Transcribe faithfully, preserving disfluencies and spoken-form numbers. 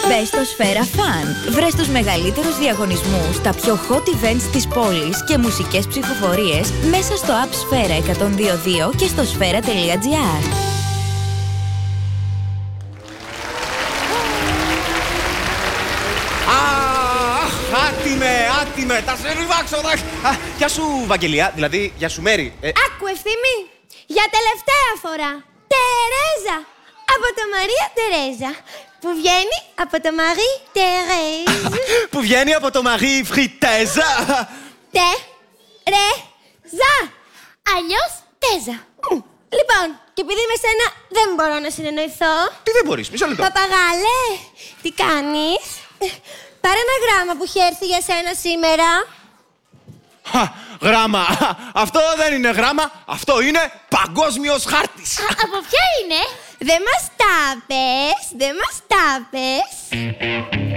Μπες στο Σφαίρα Fun. Βρες τους μεγαλύτερους διαγωνισμούς, τα πιο hot events της πόλης και μουσικές ψηφοφορίες μέσα στο app Σφαίρα εκατόν δύο δύο και στο σφαίρα τελεία τζι άρ. Αχ, άτιμε, άτιμε, τα σε ριβάξω. Γεια σου, Βαγγελία, δηλαδή, γεια σου, Μέρη. Ε, Άκου, Ευθύμη, για τελευταία φορά. Τερέζα, από το Μαρία Τερέζα, που βγαίνει από το Μαρί Τερέζ. Που βγαίνει από το Μαρί Φριτέζα. Τε, ρε, ζα. Αλλιώς τέζα. Λοιπόν, και επειδή με σένα δεν μπορώ να συνεννοηθώ. Τι δεν μπορείς, μισό λεπτό. Παπαγάλε, τι κάνεις? Πάρε ένα γράμμα που έχει έρθει για σένα σήμερα. Χα, γράμμα. Αυτό δεν είναι γράμμα, αυτό είναι παγκόσμιος χάρτης. Α, από ποια είναι? Δεν μας τα πες, δεν μας τα πες.